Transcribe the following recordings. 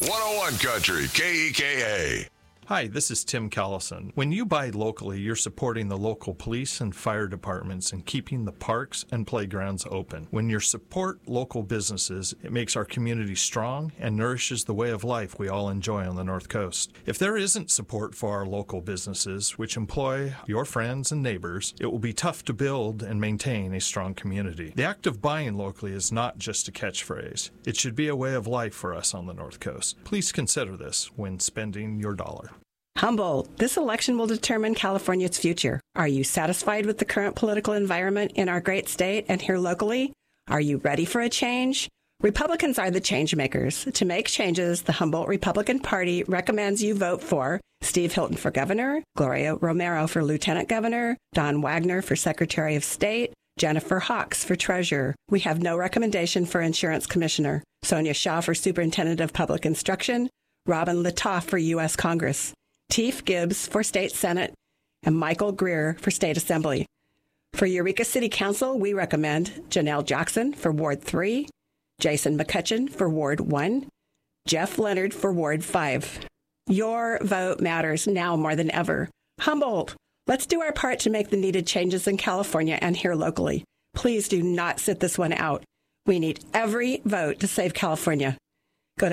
101 Country, KEKA. Hi, this is Tim Callison. When you buy locally, you're supporting the local police and fire departments and keeping the parks and playgrounds open. When you support local businesses, it makes our community strong and nourishes the way of life we all enjoy on the North Coast. If there isn't support for our local businesses, which employ your friends and neighbors, it will be tough to build and maintain a strong community. The act of buying locally is not just a catchphrase. It should be a way of life for us on the North Coast. Please consider this when spending your dollar. Humboldt, this election will determine California's future. Are you satisfied with the current political environment in our great state and here locally? Are you ready for a change? Republicans are the change makers. To make changes, the Humboldt Republican Party recommends you vote for Steve Hilton for governor, Gloria Romero for lieutenant governor, Don Wagner for Secretary of State, Jennifer Hawks for treasurer. We have no recommendation for insurance commissioner, Sonia Shaw for superintendent of public instruction, Robin Latoff for U.S. Congress, Teef Gibbs for State Senate, and Michael Greer for State Assembly. For Eureka City Council, we recommend Janelle Jackson for Ward 3, Jason McCutcheon for Ward 1, Jeff Leonard for Ward 5. Your vote matters now more than ever. Humboldt, let's do our part to make the needed changes in California and here locally. Please do not sit this one out. We need every vote to save California. Go to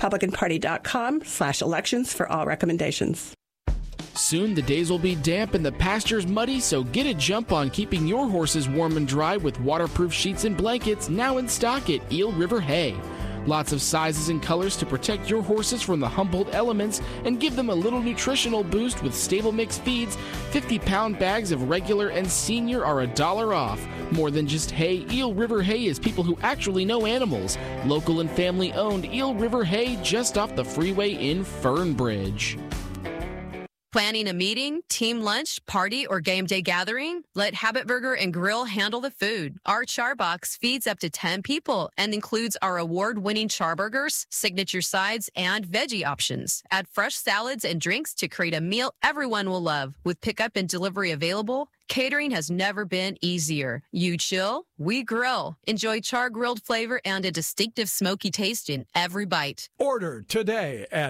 HumboldtRepublicanParty.com/elections for all recommendations. Soon the days will be damp and the pastures muddy, so get a jump on keeping your horses warm and dry with waterproof sheets and blankets now in stock at Eel River Hay. Lots of sizes and colors to protect your horses from the Humboldt elements and give them a little nutritional boost with stable mix feeds. 50-pound bags of regular and senior are $1 off. More than just hay, Eel River Hay is people who actually know animals. Local and family owned Eel River Hay just off the freeway in Fernbridge. Planning a meeting, team lunch, party, or game day gathering? Let Habit Burger and Grill handle the food. Our char box feeds up to 10 people and includes our award-winning char burgers, signature sides, and veggie options. Add fresh salads and drinks to create a meal everyone will love. With pickup and delivery available, catering has never been easier. You chill, we grill. Enjoy char-grilled flavor and a distinctive smoky taste in every bite. Order today at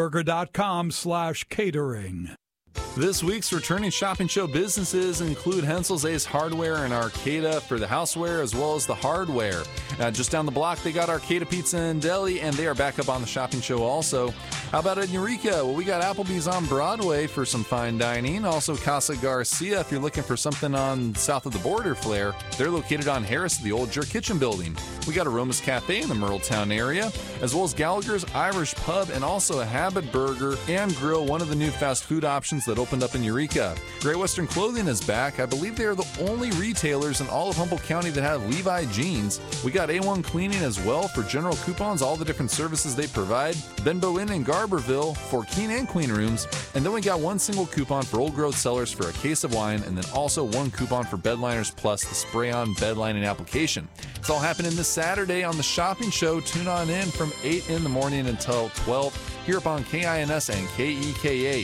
habitburger.com/catering. This week's returning shopping show businesses include Hensel's Ace Hardware and Arcata for the houseware as well as the hardware. Just down the block, they got Arcata Pizza and Deli, and they are back up on the shopping show also. How about at Eureka? Well, we got Applebee's on Broadway for some fine dining. Also, Casa Garcia, if you're looking for something on south of the border flair. They're located on Harris, the old Jerk Kitchen building. We got Aromas Cafe in the Merletown area, as well as Gallagher's Irish Pub and also a Habit Burger and Grill, one of the new fast food options that opened up in Eureka. Great Western Clothing is back. I believe they are the only retailers in all of Humboldt County that have Levi jeans. We got A1 Cleaning as well for general coupons, all the different services they provide. Benbow Inn in Garberville for clean and clean rooms. And then we got one single coupon for Old Growth Cellars for a case of wine, and then also one coupon for Bedliners Plus, the spray-on bedlining application. It's all happening this Saturday on the shopping show. Tune on in from 8 in the morning until 12 here upon KINS and KEKA.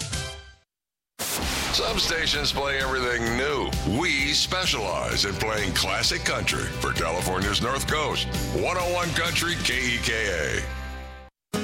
Some stations play everything new. We specialize in playing classic country for California's North Coast. 101 Country, KEKA.